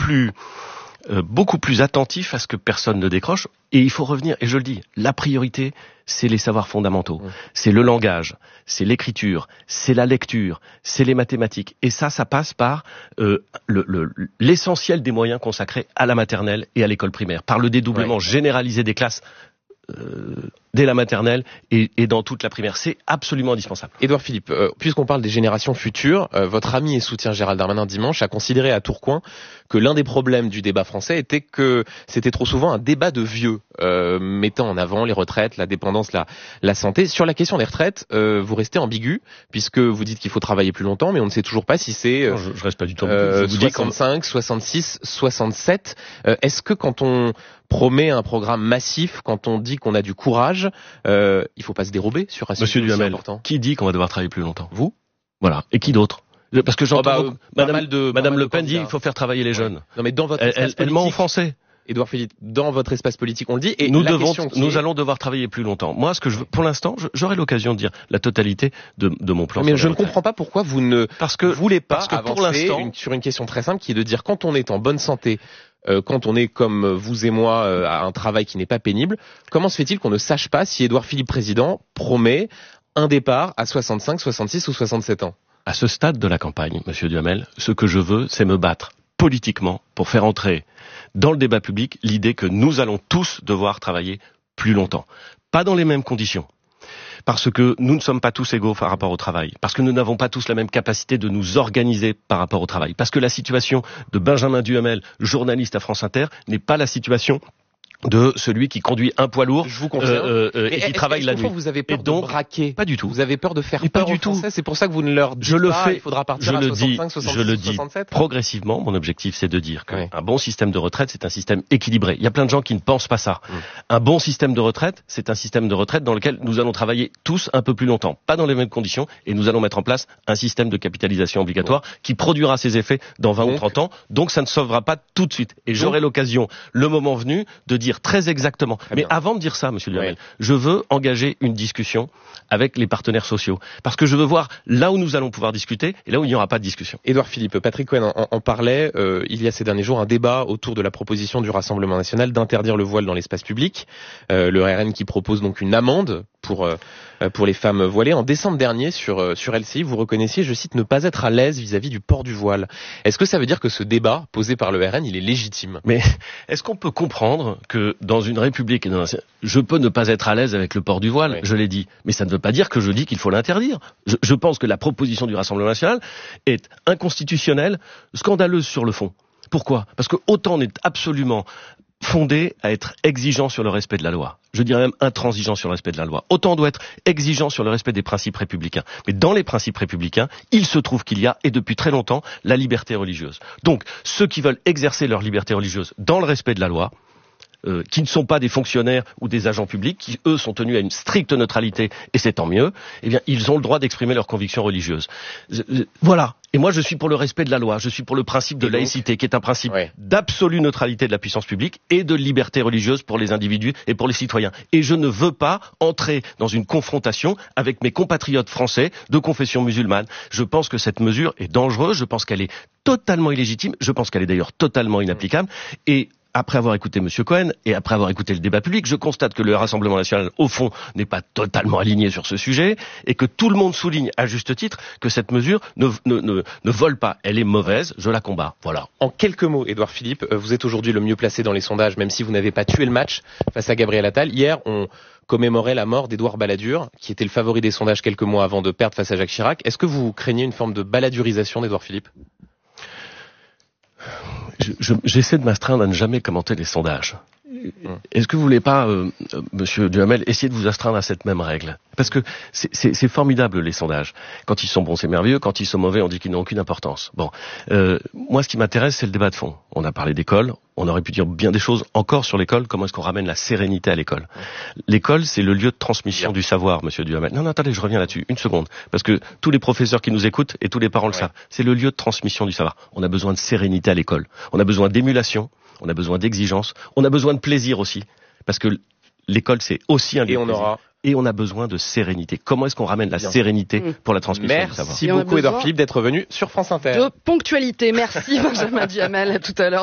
plus attentif à ce que personne ne décroche. Et il faut revenir, et je le dis, la priorité, c'est les savoirs fondamentaux. C'est le langage, c'est l'écriture, c'est la lecture, c'est les mathématiques. Et ça passe par l'essentiel des moyens consacrés à la maternelle et à l'école primaire, par le dédoublement généralisé des classes dès la maternelle et dans toute la primaire. C'est absolument indispensable. Édouard Philippe, puisqu'on parle des générations futures, votre ami et soutien Gérald Darmanin dimanche a considéré à Tourcoing que l'un des problèmes du débat français était que c'était trop souvent un débat de vieux, mettant en avant les retraites, la dépendance, la santé. Sur la question des retraites, vous restez ambigu, puisque vous dites qu'il faut travailler plus longtemps, mais on ne sait toujours pas si c'est non, je reste pas du tout ambigu. 65, 66, 67. Est-ce que quand on promet un programme massif, quand on dit qu'on a du courage, il faut pas se dérober sur un sujet aussi important. Qui dit qu'on va devoir travailler plus longtemps? Vous? Voilà. Et qui d'autre? Parce que j'entends Madame Le Pen dit qu'il faut faire travailler les jeunes. Non, mais dans votre elle ment en français. Édouard Philippe, dans votre espace politique, on le dit. Et nous allons devoir travailler plus longtemps. Moi, ce que je veux, pour l'instant, j'aurai l'occasion de dire la totalité de mon plan. Mais je ne comprends pas pourquoi vous ne voulez pas avancer sur une question très simple qui est de dire quand on est en bonne santé, quand on est comme vous et moi à un travail qui n'est pas pénible, comment se fait-il qu'on ne sache pas si Édouard Philippe président promet un départ à 65, 66 ou 67 ans? À ce stade de la campagne, Monsieur Duhamel, ce que je veux, c'est me battre politiquement pour faire entrer dans le débat public l'idée que nous allons tous devoir travailler plus longtemps. Pas dans les mêmes conditions. Parce que nous ne sommes pas tous égaux par rapport au travail. Parce que nous n'avons pas tous la même capacité de nous organiser par rapport au travail. Parce que la situation de Benjamin Duhamel, journaliste à France Inter, n'est pas la situation de celui qui conduit un poids lourd et qui travaille la nuit. Vous avez peur de braquer? Pas du tout. Vous avez peur de faire peur aux Français? C'est pour ça que vous ne leur dites pas il faudra partir à 65, 66, je le dis 67? Progressivement. Mon objectif, c'est de dire qu'un bon système de retraite, c'est un système équilibré. Il y a plein de gens qui ne pensent pas ça. Un bon système de retraite, c'est un système de retraite dans lequel nous allons travailler tous un peu plus longtemps, pas dans les mêmes conditions, et nous allons mettre en place un système de capitalisation obligatoire qui produira ses effets dans 20 ou 30 ans. Donc ça ne sauvera pas tout de suite. Et j'aurai l'occasion, le moment venu, de dire très exactement. Mais avant de dire ça, Monsieur Duhamel, je veux engager une discussion avec les partenaires sociaux. Parce que je veux voir là où nous allons pouvoir discuter et là où il n'y aura pas de discussion. Édouard Philippe, Patrick Cohen en parlait il y a ces derniers jours, un débat autour de la proposition du Rassemblement national d'interdire le voile dans l'espace public. Le RN qui propose donc une amende pour les femmes voilées. En décembre dernier, sur LCI, vous reconnaissiez, je cite, ne pas être à l'aise vis-à-vis du port du voile. Est-ce que ça veut dire que ce débat posé par le RN, il est légitime? Mais est-ce qu'on peut comprendre que dans une république, je peux ne pas être à l'aise avec le port du voile, je l'ai dit, mais ça ne veut pas dire que je dis qu'il faut l'interdire. Je pense que la proposition du Rassemblement national est inconstitutionnelle, scandaleuse sur le fond. Pourquoi? Parce que autant on est absolument fondé à être exigeant sur le respect de la loi. Je dirais même intransigeant sur le respect de la loi. Autant on doit être exigeant sur le respect des principes républicains. Mais dans les principes républicains, il se trouve qu'il y a, et depuis très longtemps, la liberté religieuse. Donc, ceux qui veulent exercer leur liberté religieuse dans le respect de la loi, qui ne sont pas des fonctionnaires ou des agents publics, qui eux sont tenus à une stricte neutralité, et c'est tant mieux, eh bien ils ont le droit d'exprimer leurs convictions religieuses. Voilà. Et moi je suis pour le respect de la loi, je suis pour le principe de laïcité, qui est un principe d'absolue neutralité de la puissance publique et de liberté religieuse pour les individus et pour les citoyens. Et je ne veux pas entrer dans une confrontation avec mes compatriotes français de confession musulmane. Je pense que cette mesure est dangereuse, je pense qu'elle est totalement illégitime, je pense qu'elle est d'ailleurs totalement inapplicable, et après avoir écouté M. Cohen et après avoir écouté le débat public, je constate que le Rassemblement national, au fond, n'est pas totalement aligné sur ce sujet et que tout le monde souligne, à juste titre, que cette mesure ne vole pas. Elle est mauvaise, je la combats. Voilà. En quelques mots, Édouard Philippe, vous êtes aujourd'hui le mieux placé dans les sondages, même si vous n'avez pas tué le match face à Gabriel Attal. Hier, on commémorait la mort d'Édouard Balladur, qui était le favori des sondages quelques mois avant de perdre face à Jacques Chirac. Est-ce que vous craignez une forme de balladurisation d'Édouard Philippe ? J'essaie de m'astreindre à ne jamais commenter les sondages. Est-ce que vous voulez pas, Monsieur Duhamel, essayer de vous astreindre à cette même règle? Parce que c'est formidable les sondages. Quand ils sont bons, c'est merveilleux. Quand ils sont mauvais, on dit qu'ils n'ont aucune importance. Bon, moi, ce qui m'intéresse, c'est le débat de fond. On a parlé d'école. On aurait pu dire bien des choses encore sur l'école. Comment est-ce qu'on ramène la sérénité à l'école? L'école, c'est le lieu de transmission du savoir, Monsieur Duhamel. Non, attendez, je reviens là-dessus. Une seconde. Parce que tous les professeurs qui nous écoutent et tous les parents le savent. C'est le lieu de transmission du savoir. On a besoin de sérénité à l'école. On a besoin d'émulation. On a besoin d'exigence. On a besoin de plaisir aussi. Parce que l'école, c'est aussi un lieu de plaisir. Et on a besoin de sérénité. Comment est-ce qu'on ramène la sérénité pour la transmission du savoir? Merci beaucoup, Édouard Philippe, d'être venu sur France Inter. De ponctualité. Merci, Benjamin Duhamel. À tout à l'heure.